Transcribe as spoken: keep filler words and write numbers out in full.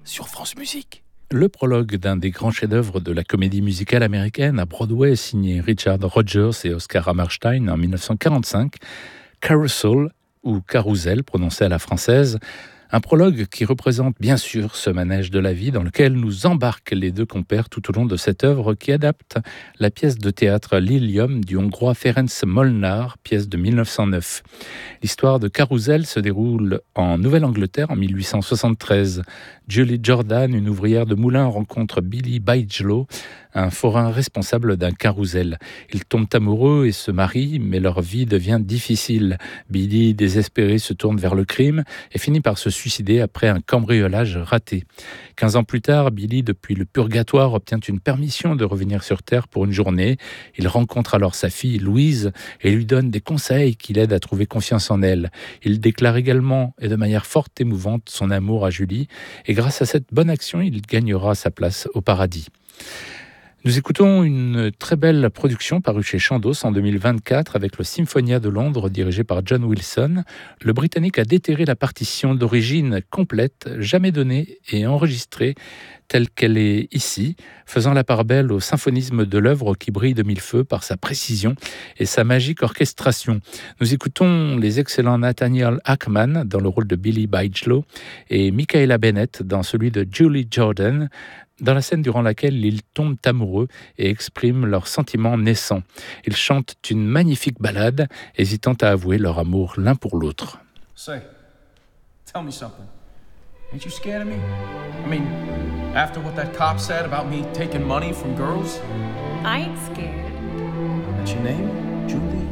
sur France Musique. Le prologue d'un des grands chefs-d'œuvre de la comédie musicale américaine à Broadway, signé Richard Rodgers et Oscar Hammerstein en dix-neuf cent quarante-cinq, Carousel, ou Carousel prononcé à la française, un prologue qui représente bien sûr ce manège de la vie dans lequel nous embarquent les deux compères tout au long de cette œuvre qui adapte la pièce de théâtre Lilium du Hongrois Ferenc Molnár, pièce de dix-neuf cent neuf. L'histoire de Carousel se déroule en Nouvelle-Angleterre en mille huit cent soixante-treize. Julie Jordan, une ouvrière de moulin, rencontre Billy Bigelow, un forain responsable d'un carrousel. Ils tombent amoureux et se marient, mais leur vie devient difficile. Billy, désespéré, se tourne vers le crime et finit par se suicider après un cambriolage raté. Quinze ans plus tard, Billy, depuis le purgatoire, obtient une permission de revenir sur Terre pour une journée. Il rencontre alors sa fille, Louise, et lui donne des conseils qui l'aident à trouver confiance en elle. Il déclare également, et de manière forte et émouvante, son amour à Julie, et grâce à cette bonne action, il gagnera sa place au paradis. Nous écoutons une très belle production parue chez Chandos en deux mille vingt-quatre avec le Symphonia de Londres dirigé par John Wilson. Le Britannique a déterré la partition d'origine complète, jamais donnée et enregistrée telle qu'elle est ici, faisant la part belle au symphonisme de l'œuvre qui brille de mille feux par sa précision et sa magique orchestration. Nous écoutons les excellents Nathaniel Ackman dans le rôle de Billy Bigelow et Michaela Bennett dans celui de Julie Jordan, dans la scène durant laquelle ils tombent amoureux et expriment leurs sentiments naissants. Ils chantent une magnifique ballade, hésitant à avouer leur amour l'un pour l'autre. Say, tell me something. Ain't you scared of me? I mean, after what that cop said about me taking money from girls? I ain't scared. That's your name? Julie